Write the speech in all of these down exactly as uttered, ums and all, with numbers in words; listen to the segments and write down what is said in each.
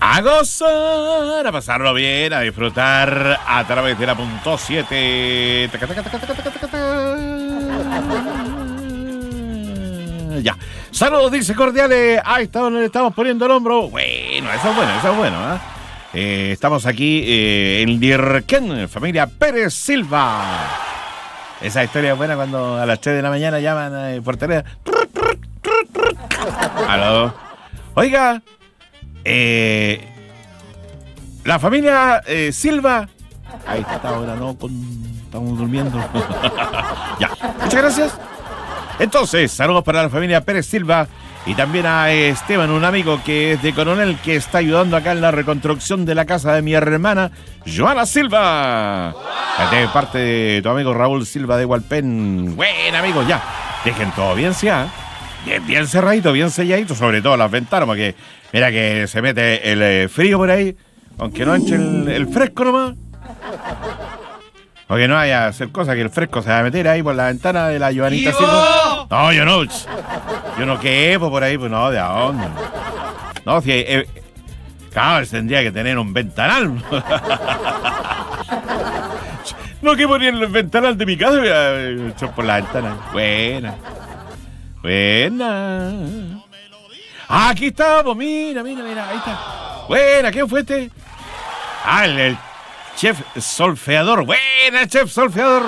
A gozar, a pasarlo bien, a disfrutar a través de la punto siete. Ya. Saludos, dice cordiales. Ahí está donde le estamos poniendo el hombro. Bueno, eso es bueno, eso es bueno, ¿eh? Eh, estamos aquí eh, en Dirquén, familia Pérez Silva. Esa historia es buena cuando a las tres de la mañana llaman eh, por teléfono. Aló. Oiga, eh, la familia eh, Silva. Ahí está ahora, ¿no? Con, estamos durmiendo. Ya, muchas gracias. Entonces, saludos para la familia Pérez Silva y también a Esteban, un amigo que es de Coronel, que está ayudando acá en la reconstrucción de la casa de mi hermana, Joana Silva. De parte de tu amigo Raúl Silva de Hualpén. Buen amigo, ya. Dejen todo bien, ¿sí? ¿eh? Bien, bien cerradito, bien selladito, sobre todo las ventanas, porque mira que se mete el eh, frío por ahí, aunque no entre el, el fresco nomás. Porque no vaya a hacer cosas que el fresco se va a meter ahí por la ventana de la Joanita Silva. No, yo no. Yo no quepo por ahí, pues no, ¿de dónde? No, si eh, claro, tendría que tener un ventanal. No quepo ni en el ventanal de mi casa, eh, por la ventana. Buena. Buena. Ah, aquí estamos, mira, mira, mira, ahí está. Buena, ¿quién fue este? Ah, el, el chef solfeador. Buena, chef solfeador.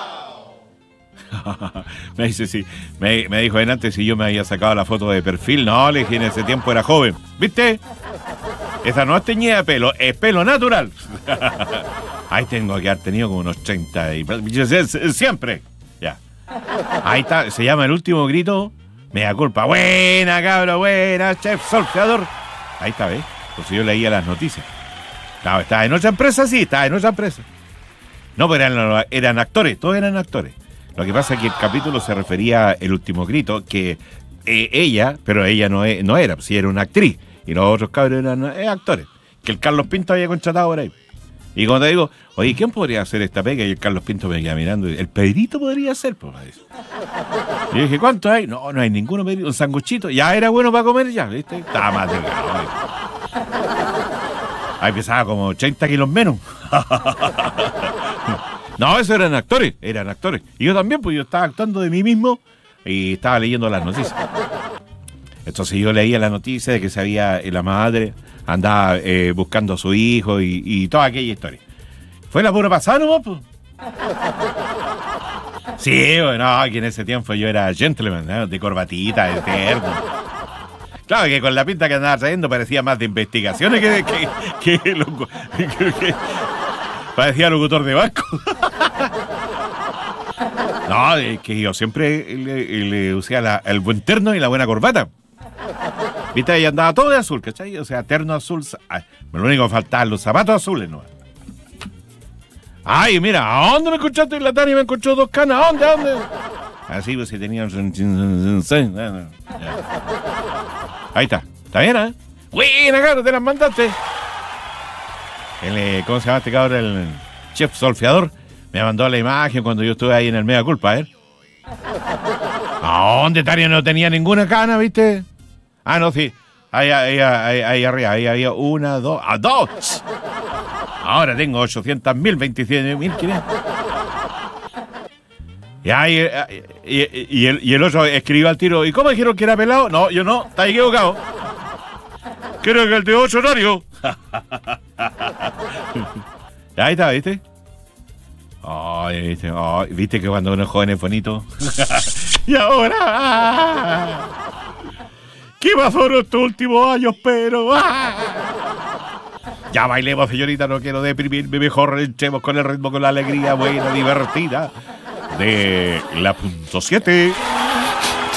Me dice, sí. Me, me dijo antes si yo me había sacado la foto de perfil. No, le dije, en ese tiempo era joven. ¿Viste? Esa no es teñida de pelo, es pelo natural. Ahí tengo que haber tenido como unos treinta y... Siempre. Ya. Ahí está, se llama El Último Grito. Me da culpa. Buena, cabro, buena, chef solfeador. Ahí está, ¿ves? Pues yo leía las noticias. Claro, estaba en otra empresa, sí, estaba en otra empresa. No, pero eran, eran actores, todos eran actores. Lo que pasa es que el capítulo se refería a El Último Grito, que eh, ella, pero ella no, es, no era, sí era una actriz. Y los otros cabros eran eh, actores. Que el Carlos Pinto había contratado por ahí. Y cuando te digo, oye, ¿quién podría hacer esta pega? Y el Carlos Pinto me queda mirando. El Pedrito podría hacer, pues. Y yo dije, ¿cuánto hay? No, no hay ninguno, Pedrito. Un sanguchito. Ya era bueno para comer, ya, ¿viste? Estaba más delgado. Ahí pesaba como ochenta kilos menos. No, esos eran actores, eran actores. Y yo también, pues yo estaba actuando de mí mismo y estaba leyendo las noticias. Entonces yo leía la noticia de que se había, la madre andaba eh, buscando a su hijo y, y toda aquella historia. Fue la pura pasada nomás, pues. Sí, bueno, que en ese tiempo yo era gentleman, ¿no? De corbatita, de terno. Claro que con la pinta que andaba trayendo parecía más de investigaciones que... que, que, loco, que, que parecía locutor de banco. No, es que yo siempre le, le usé la, el buen terno y la buena corbata. Viste, ella andaba todo de azul, ¿cachai? O sea, terno azul. Ay, lo único que faltaban los zapatos azules, ¿no? Ay, mira, ¿a dónde me escuchaste en la tarde y me encontró dos canas? ¿A dónde? ¿A dónde? Así, pues si tenían... Ahí está. ¿Está bien, eh? Buena, cabrón, te las mandaste. El, ¿Cómo se llama este cabrón? El chef solfeador. Me mandó la imagen cuando yo estuve ahí en el Mea Culpa, ¿eh? ¿A dónde, Tania? No tenía ninguna cana, ¿viste? Ah, no, sí. Ahí, ahí, ahí, ahí arriba. Ahí había una, dos... ¡Ah, dos! Ahora tengo ochocientos mil, veintisiete mil quinientos. Y, ahí, y, y, y, el, y el otro escribió al tiro. ¿Y cómo dijeron que era pelado? No, yo no. Está equivocado. Creo que el de ocho horario. Ahí está, ¿viste? Ay, ¿viste? Ay, ¿viste que cuando uno es joven es bonito? Y ahora... ¿Qué pasó en estos últimos años, pero? Ya bailemos, señorita, no quiero deprimirme. Mejor entremos con el ritmo, con la alegría buena, divertida de la punto siete.